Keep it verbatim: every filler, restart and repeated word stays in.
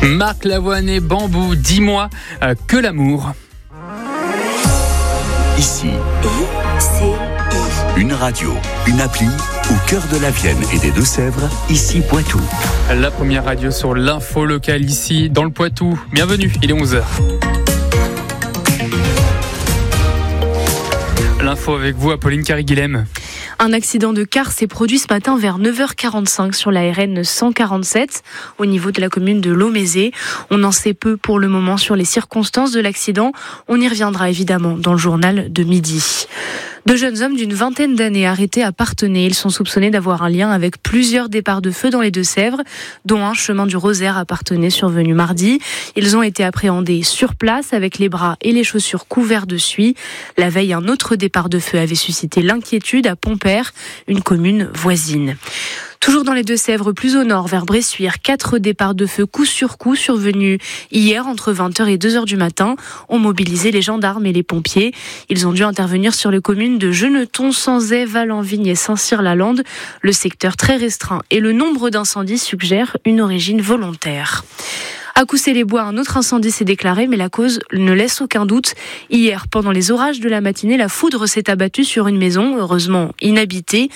Marc Lavoine et Bambou, dis-moi euh, que l'amour. Ici, I C I. une radio, une appli au cœur de la Vienne et des Deux-Sèvres, ici Poitou. La première radio sur l'info locale ici dans le Poitou. Bienvenue, il est onze heures. L'info avec vous, Apolline Cariguilhem. Un accident de car s'est produit ce matin vers neuf heures quarante-cinq sur la R N cent quarante-sept au niveau de la commune de Laumézé. On en sait peu pour le moment sur les circonstances de l'accident. On y reviendra évidemment dans le journal de midi. Deux jeunes hommes d'une vingtaine d'années arrêtés à Parthenay. Ils sont soupçonnés d'avoir un lien avec plusieurs départs de feu dans les Deux-Sèvres, dont un chemin du Rosaire à Parthenay survenu mardi. Ils ont été appréhendés sur place avec les bras et les chaussures couverts de suie. La veille, un autre départ de feu avait suscité l'inquiétude à Pompère, une commune voisine. Toujours dans les Deux-Sèvres, plus au nord, vers Bressuire, quatre départs de feu coup sur coup survenus hier entre vingt heures et deux heures du matin ont mobilisé les gendarmes et les pompiers. Ils ont dû intervenir sur les communes de Geneton, Sanzay, Val-en-Vigne et Saint-Cyr-la-Lande. Le secteur très restreint et le nombre d'incendies suggèrent une origine volontaire. À Coussay-les-Bois, un autre incendie s'est déclaré, mais la cause ne laisse aucun doute. Hier, pendant les orages de la matinée, la foudre s'est abattue sur une maison, heureusement inhabitée.